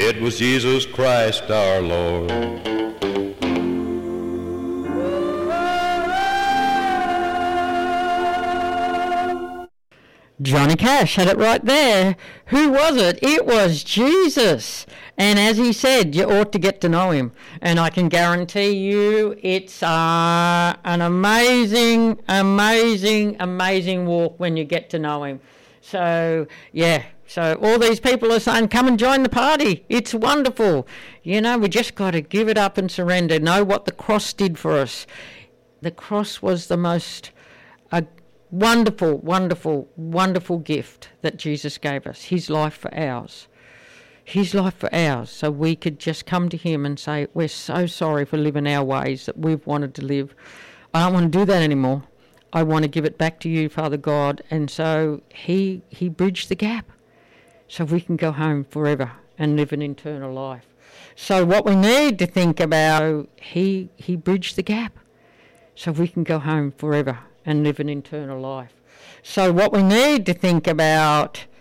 It was Jesus Christ our Lord. Johnny Cash had it right there. Who was it? It was Jesus. And as he said, you ought to get to know him. And I can guarantee you it's an amazing, amazing, amazing walk when you get to know him. So, yeah. So all these people are saying, come and join the party. It's wonderful. You know, we just got to give it up and surrender. Know what the cross did for us. The cross was the most wonderful, wonderful, wonderful gift that Jesus gave us. His life for ours. His life for ours. So we could just come to him and say, we're so sorry for living our ways that we've wanted to live. I don't want to do that anymore. I want to give it back to you, Father God. And so he bridged the gap so we can go home forever and live an eternal life. So what we need to think about, he bridged the gap so we can go home forever and live an eternal life. So what we need to think about,